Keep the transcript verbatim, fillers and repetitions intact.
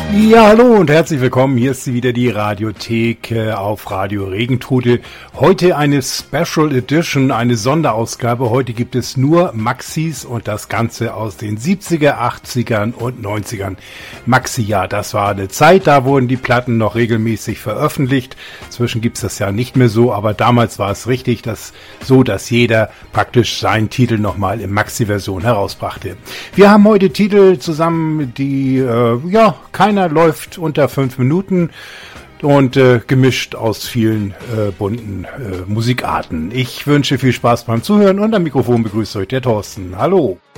Ja, hallo und herzlich willkommen. Hier ist sie wieder, die Radiothek äh, auf Radio Regentrudel. Heute eine Special Edition, eine Sonderausgabe. Heute gibt es nur Maxis und das Ganze aus den siebziger, achtzigern und neunzigern. Maxi, ja, das war eine Zeit, da wurden die Platten noch regelmäßig veröffentlicht. Inzwischen gibt's das ja nicht mehr so, aber damals war es richtig, dass so, dass jeder praktisch seinen Titel nochmal in Maxi-Version herausbrachte. Wir haben heute Titel zusammen, die, äh, ja, keiner läuft unter fünf Minuten und äh, gemischt aus vielen äh, bunten äh, Musikarten. Ich wünsche viel Spaß beim Zuhören und am Mikrofon begrüßt euch der Thorsten. Hallo!